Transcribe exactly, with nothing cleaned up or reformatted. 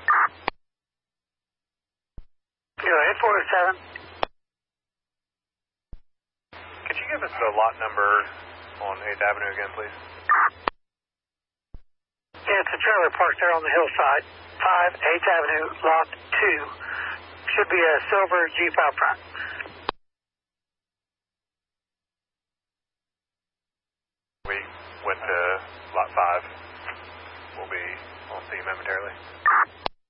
Kilo eight four seven. Could you give us the lot number on eighth Avenue again, please? Yeah, it's a trailer parked there on the hillside. five eighth Avenue, lot two. Should be a silver Jeep out front. We went to lot five. We'll be on scene momentarily.